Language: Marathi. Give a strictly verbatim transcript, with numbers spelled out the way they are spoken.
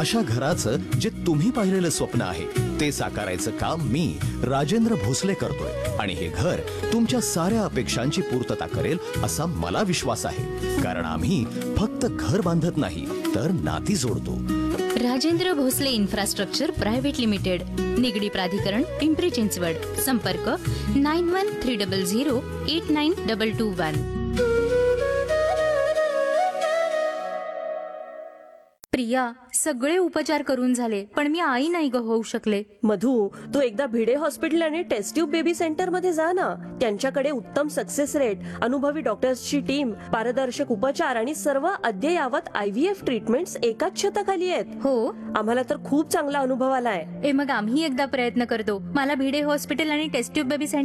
अशा घराचं जे तुम्ही पाहिलेलं स्वप्न आहे ते साकारायचं काम मी राजेंद्र भोसले करतोय आणि हे घर तुमच्या साऱ्या अपेक्षांची पूर्तता करेल असा मला विश्वास आहे. कारण आम्ही फक्त घर बांधत नाही तर नाती जोडतो. Rajendra Bhosale infrastructure private limited, Nigdi प्राधिकरण, पिंपरी चिंचवड. संपर्क nine one three double zero eight nine double two one. Priya, सगळे उपचार करून झाले पण मी आई नाही ग होऊ शकले. मधु, तू एकदा भिडे हॉस्पिटल आणि टेस्ट ट्यूब बेबी सेंटर मध्ये जा ना. त्यांच्याकडे उत्तम सक्सेस रेट, अनुभवी डॉक्टर्सची टीम, पारदर्शक उपचार आणि सर्व अद्ययावत आय व्ही एफ ट्रीटमेंट्स एकाच छताखाली आहेत. हो, आम्हाला तर खूप चांगला अनुभव आलाय. ए मग आम्ही एकदा प्रयत्न करतो. मला भिडे हॉस्पिटल आणि टेस्ट ट्यूब बेबी सेंटर